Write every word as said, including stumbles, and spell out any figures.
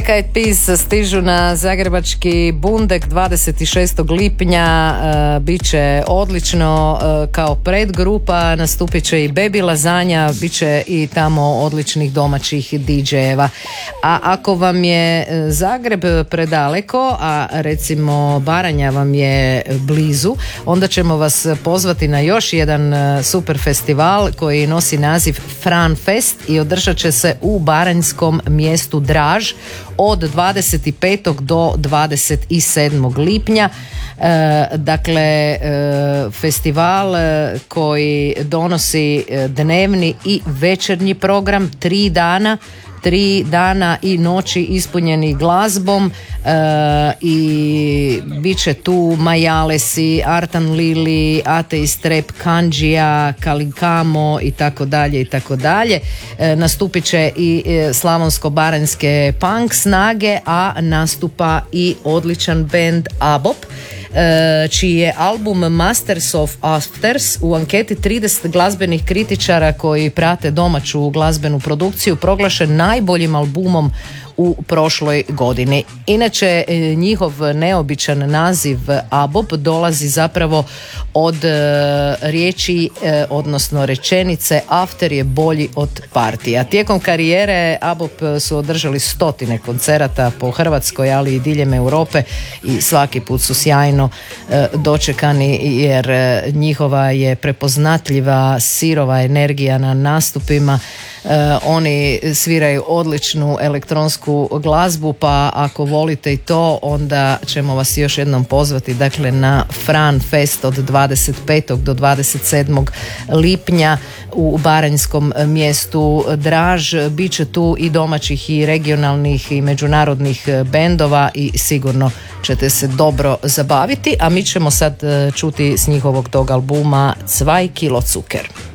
Eyed Peas stižu na zagrebački Bundek dvadeset šestog lipnja, e, bit će odlično e, kao predgrupa, nastupit će i Baby Lazanja, bit će i tamo odličnih domaćih di džejeva. A ako vam je Zagreb predaleko, a recimo Baranja vam je blizu, onda ćemo vas pozvati na još jedan super festival koji nosi naziv Fran Fest i održat će se u baranjskom mjestu Draž od dvadeset petog do dvadeset sedmog lipnja. E, dakle, e, festival e, koji donosi dnevni i večernji program, tri dana tri dana i noći ispunjeni glazbom, e, i bit će tu Majalesi, Artan Lili, Ateist Rap, Kanđija, Kalikamo i tako dalje i tako dalje. E, nastupit će i slavonsko-baranjske punk snage, a nastupa i odličan band Abop, čiji je album Masters of Afters u anketi trideset glazbenih kritičara koji prate domaću glazbenu produkciju proglašen najboljim albumom u prošloj godini. Inače, njihov neobičan naziv Abop dolazi zapravo od e, riječi, e, odnosno rečenice After je bolji od partija. Tijekom karijere Abop su održali stotine koncerata po Hrvatskoj, ali i diljem Europe, i svaki put su sjajno e, dočekani, jer e, njihova je prepoznatljiva sirova energija na nastupima. Uh, oni sviraju odličnu elektronsku glazbu, pa ako volite i to, onda ćemo vas još jednom pozvati, dakle, na Fran Fest od dvadeset petog do dvadeset sedmog lipnja u baranjskom mjestu Draž. Biće tu i domaćih i regionalnih i međunarodnih bendova i sigurno ćete se dobro zabaviti, a mi ćemo sad čuti s njihovog tog albuma Zwei Kilo Zucker.